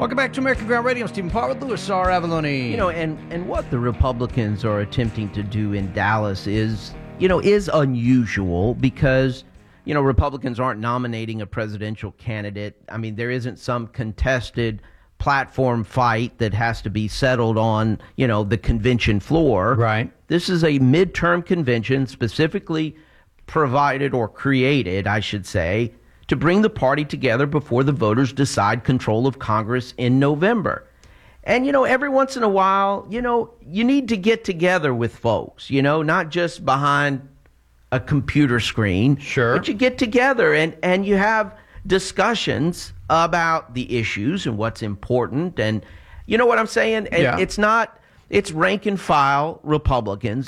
Welcome back to American Ground Radio. I'm Stephen Parr with Louis R. Avalone. You know, and what the Republicans are attempting to do in Dallas is unusual because, Republicans aren't nominating a presidential candidate. I mean, there isn't some contested platform fight that has to be settled on, the convention floor. Right. This is a midterm convention specifically provided or created, I should say, to bring the party together before the voters decide control of Congress in November. And, every once in a while, you need to get together with folks, not just behind a computer screen. Sure. But you get together and you have discussions about the issues and what's important. And you know what I'm saying? Yeah. It's rank and file Republicans,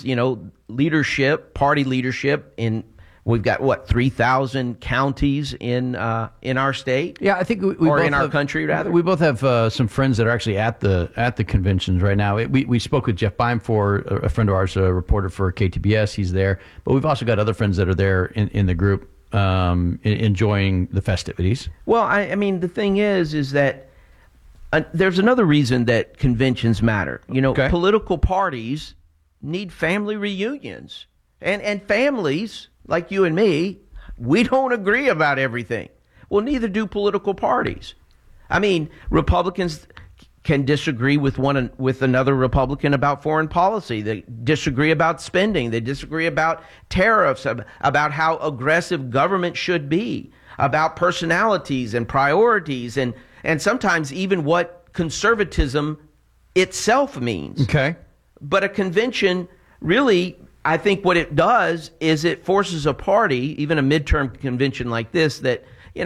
party leadership we've got 3,000 counties in our state. Yeah, I think we or both in our have, country rather. We both have some friends that are actually at the conventions right now. We spoke with Jeff Beimfohr, a friend of ours, a reporter for KTBS. He's there, but we've also got other friends that are there in the group enjoying the festivities. Well, I mean, the thing is that there's another reason that conventions matter. Okay. Political parties need family reunions, and families like you and me, we don't agree about everything. Well, neither do political parties. I mean, Republicans can disagree with another Republican about foreign policy. They disagree about spending. They disagree about tariffs, about how aggressive government should be, about personalities and priorities, and sometimes even what conservatism itself means. Okay. But a convention really, I think what it does is it forces a party, even a midterm convention like this, that,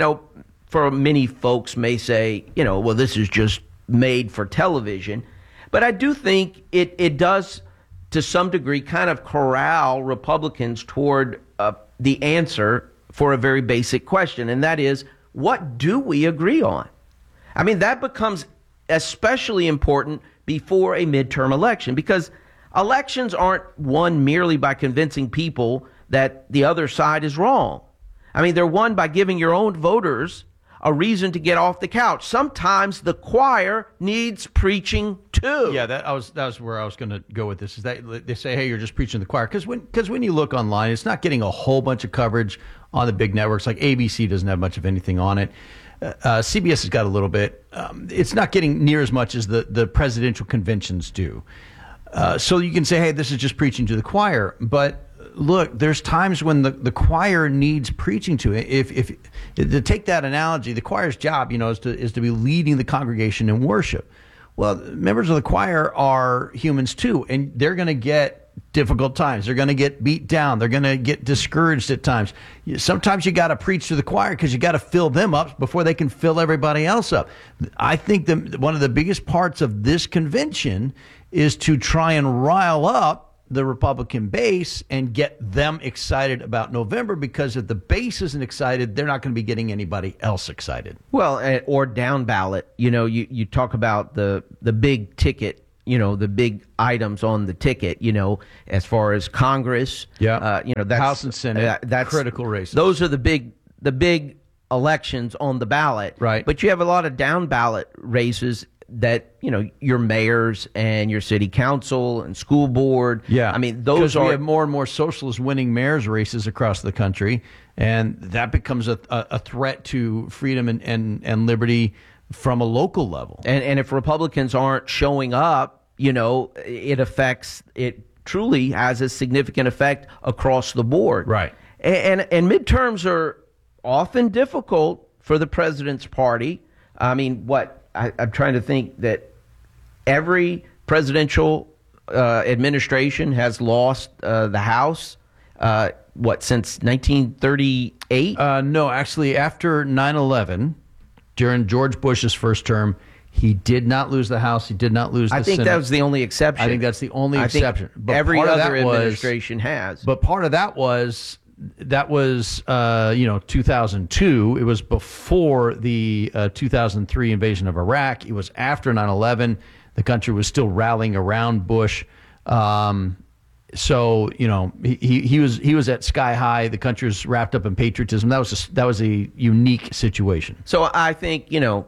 for many folks may say, well, this is just made for television. But I do think it does, to some degree, kind of corral Republicans toward the answer for a very basic question, and that is, what do we agree on? I mean, that becomes especially important before a midterm election, because elections aren't won merely by convincing people that the other side is wrong. I mean, they're won by giving your own voters a reason to get off the couch. Sometimes the choir needs preaching too. Yeah, that was where I was going to go with this. Is that they say, hey, you're just preaching to the choir, because when you look online, it's not getting a whole bunch of coverage on the big networks. Like ABC doesn't have much of anything on it. CBS has got a little bit. It's not getting near as much as the presidential conventions do. So you can say, hey, this is just preaching to the choir. But look, there's times when the choir needs preaching to. If to take that analogy, the choir's job, is to be leading the congregation in worship. Well, members of the choir are humans too, and they're going to get difficult times. They're going to get beat down. They're going to get discouraged at times. Sometimes you got to preach to the choir because you got to fill them up before they can fill everybody else up. I think one of the biggest parts of this convention is to try and rile up the Republican base and get them excited about November, because if the base isn't excited, they're not going to be getting anybody else excited. Well, or down ballot. You talk about the big ticket, the big items on the ticket, as far as Congress. Yeah. That's House and Senate, that's critical races. Those are the big elections on the ballot. Right. But you have a lot of down ballot races that, your mayors and your city council and school board. Yeah. I mean, those are. We have more and more socialists winning mayor's races across the country, and that becomes a threat to freedom and liberty from a local level. And if Republicans aren't showing up, it truly has a significant effect across the board. Right. And midterms are often difficult for the president's party. I mean, I'm trying to think that every presidential administration has lost the House, since 1938? No, actually, after 9/11, during George Bush's first term, he did not lose the House. He did not lose the Senate. I think that was the only exception. I think that's the only exception. But every other administration has. But part of that was 2002. It was before the 2003 invasion of Iraq. It was after 9/11. The country was still rallying around Bush. So he was at sky high. The country was wrapped up in patriotism. That was a unique situation. So I think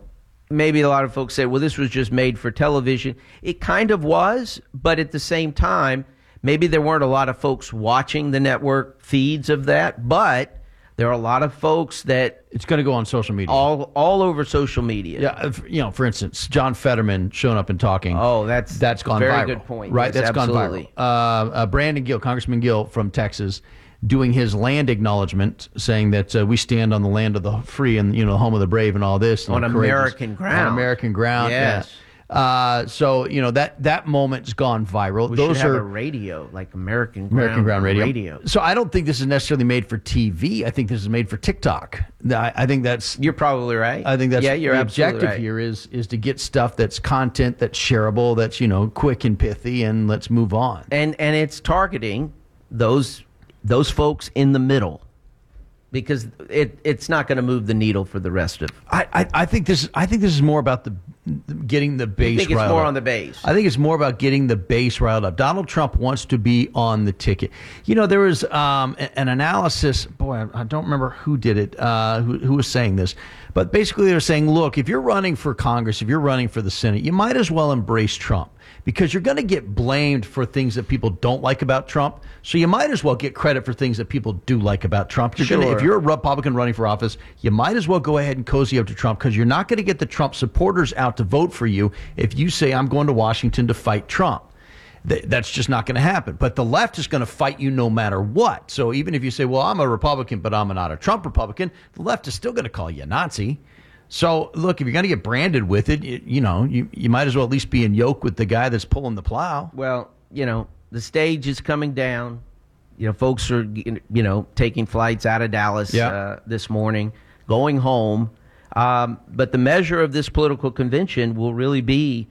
maybe a lot of folks say, well, this was just made for television. It kind of was, but at the same time, maybe there weren't a lot of folks watching the network feeds of that, but there are a lot of folks that it's going to go on social media, all over social media. Yeah, for instance, John Fetterman showing up and talking. Oh, that's gone very viral. Good point. Right, yes, that's absolutely. gone viral. Brandon Gill, Congressman Gill from Texas, doing his land acknowledgement, saying that we stand on the land of the free and the home of the brave and all this on American ground. On American ground, yes. Yeah. So that moment's gone viral. We should have a radio like American Ground Radio. So I don't think this is necessarily made for TV. I think this is made for TikTok. I think that's you're probably right. I think that's you're the absolutely objective right. here is to get stuff that's content that's shareable, that's quick and pithy, and let's move on. And it's targeting those folks in the middle, because it's not going to move the needle for the rest of. I think this is more about getting the base. I think it's more on the base. I think it's more about getting the base riled up. Donald Trump wants to be on the ticket. There was an analysis. Boy, I don't remember who did it. Who was saying this? But basically, they're saying, look, if you're running for Congress, if you're running for the Senate, you might as well embrace Trump, because you're going to get blamed for things that people don't like about Trump. So you might as well get credit for things that people do like about Trump. If you're a Republican running for office, you might as well go ahead and cozy up to Trump, because you're not going to get the Trump supporters out to vote for you if you say, I'm going to Washington to fight Trump. That's just not going to happen. But the left is going to fight you no matter what. So even if you say, well, I'm a Republican, but I'm not a Trump Republican, the left is still going to call you a Nazi. So, look, if you're going to get branded with it, you might as well at least be in yoke with the guy that's pulling the plow. Well, the stage is coming down. Folks are, taking flights out of Dallas this morning, going home. But the measure of this political convention will really be,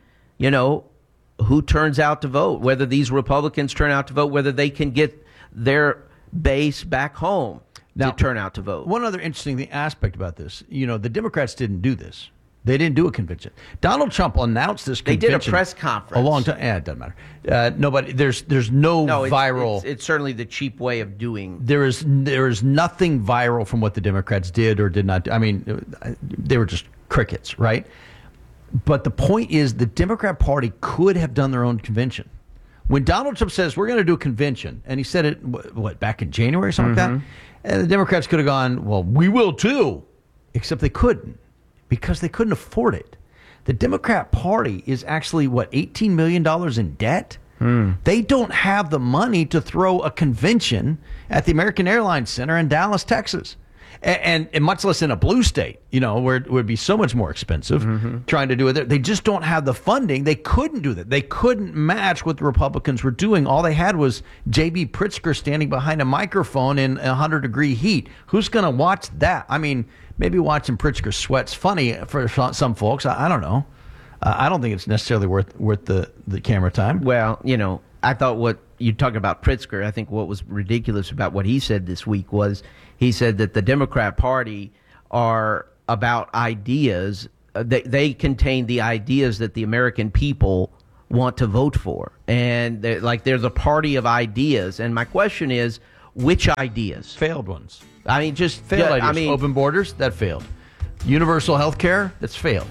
who turns out to vote, whether these Republicans turn out to vote, whether they can get their base back home to turn out to vote. One other interesting aspect about this, the Democrats didn't do this. They didn't do a convention. Donald Trump announced this convention. They did a press conference. A long time. It doesn't matter. Nobody. There's no viral. It's certainly the cheap way of doing. There is nothing viral from what the Democrats did or did not do. I mean, they were just crickets, right? But the point is, the Democrat Party could have done their own convention. When Donald Trump says we're going to do a convention, and he said it back in January or something like that, and the Democrats could have gone, well, we will too, except they couldn't, because they couldn't afford it. The Democrat Party is actually, $18 million in debt? They don't have the money to throw a convention at the American Airlines Center in Dallas, Texas. And much less in a blue state, where it would be so much more expensive trying to do it there. They just don't have the funding. They couldn't do that. They couldn't match what the Republicans were doing. All they had was J.B. Pritzker standing behind a microphone in 100-degree heat. Who's going to watch that? I mean, maybe watching Pritzker sweat's funny for some folks. I don't know. I don't think it's necessarily worth the camera time. Well, I thought what you talk about Pritzker, I think what was ridiculous about what he said this week was he said that the Democrat Party are about ideas. They contain the ideas that the American people want to vote for. And there's a party of ideas. And my question is, which ideas? Failed ones. I mean, just failed ideas. I mean, open borders, that failed. Universal health care, that's failed.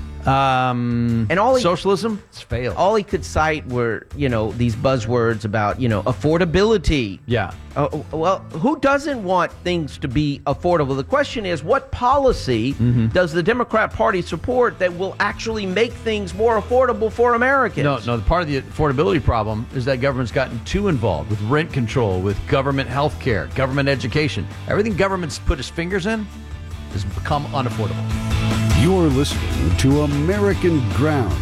And socialism, it's failed. All he could cite were, these buzzwords about, affordability. Yeah. Well, who doesn't want things to be affordable? The question is, what policy does the Democrat Party support that will actually make things more affordable for Americans? No, part of the affordability problem is that government's gotten too involved with rent control, with government health care, government education. Everything government's put its fingers in has become unaffordable. You're listening to American Ground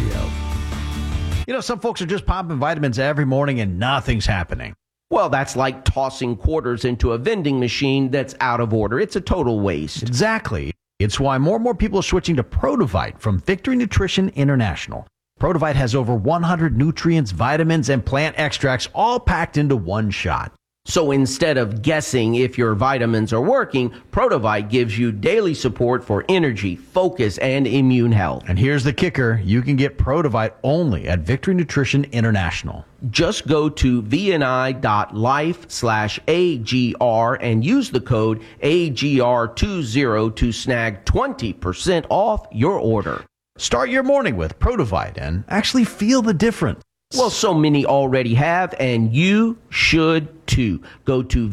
Radio. Some folks are just popping vitamins every morning and nothing's happening. Well, that's like tossing quarters into a vending machine that's out of order. It's a total waste. Exactly. It's why more and more people are switching to Produvite from Victory Nutrition International. Produvite has over 100 nutrients, vitamins, and plant extracts all packed into one shot. So instead of guessing if your vitamins are working, Protovite gives you daily support for energy, focus, and immune health. And here's the kicker. You can get Protovite only at Victory Nutrition International. Just go to vni.life/AGR and use the code AGR20 to snag 20% off your order. Start your morning with Protovite and actually feel the difference. Well, so many already have, and you should too. Go to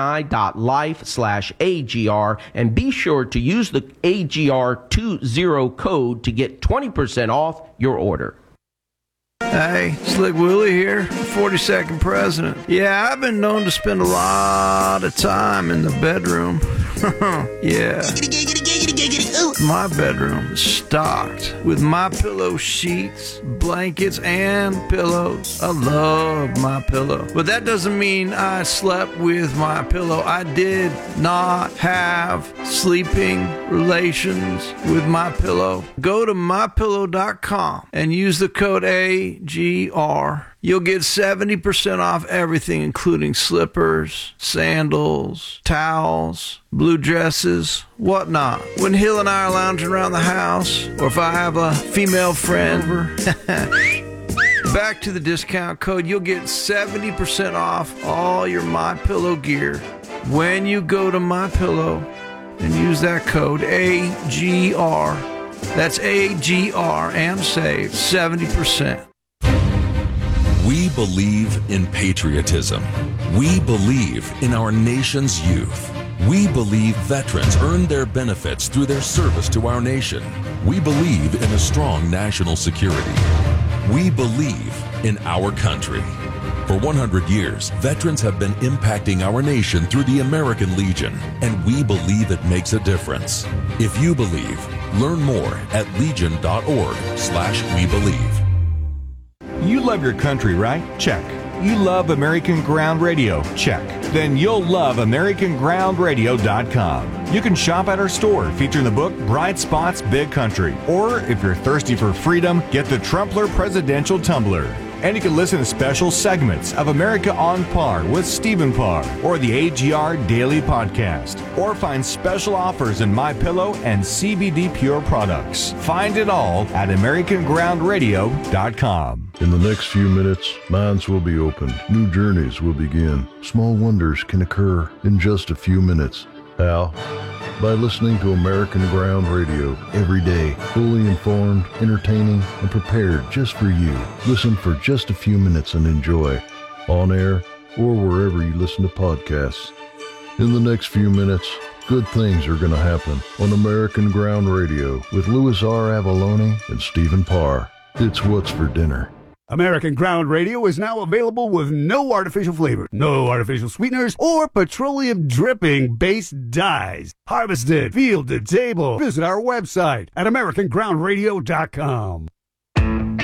vni.life/AGR and be sure to use the AGR20 code to get 20% off your order. Hey, Slick Willie here, 42nd president. Yeah, I've been known to spend a lot of time in the bedroom. Yeah. My bedroom is stocked with MyPillow sheets, blankets, and pillows. I love MyPillow. But that doesn't mean I slept with MyPillow. I did not have sleeping relations with MyPillow. Go to MyPillow.com and use the code AGR. You'll get 70% off everything, including slippers, sandals, towels, blue dresses, whatnot. When Hill and I are lounging around the house, or if I have a female friend over, back to the discount code, you'll get 70% off all your MyPillow gear when you go to MyPillow and use that code AGR. That's AGR and save 70%. We believe in patriotism. We believe in our nation's youth. We believe veterans earn their benefits through their service to our nation. We believe in a strong national security. We believe in our country. For 100 years, veterans have been impacting our nation through the American Legion, and we believe it makes a difference. If you believe, learn more at legion.org/webelieve. You love your country, right? Check. You love American Ground Radio? Check. Then you'll love AmericanGroundRadio.com. You can shop at our store featuring the book Bright Spots, Big Country. Or if you're thirsty for freedom, get the Trumpler Presidential Tumbler. And you can listen to special segments of America on Par with Stephen Parr or the AGR Daily Podcast. Or find special offers in MyPillow and CBD Pure products. Find it all at AmericanGroundRadio.com. In the next few minutes, minds will be opened. New journeys will begin. Small wonders can occur in just a few minutes. How? By listening to American Ground Radio every day. Fully informed, entertaining, and prepared just for you. Listen for just a few minutes and enjoy. On air or wherever you listen to podcasts. In the next few minutes, good things are going to happen on American Ground Radio with Louis R. Avalone and Stephen Parr. It's What's for Dinner. American Ground Radio is now available with no artificial flavor, no artificial sweeteners, or petroleum dripping based dyes. Harvested, field to table. Visit our website at AmericanGroundRadio.com.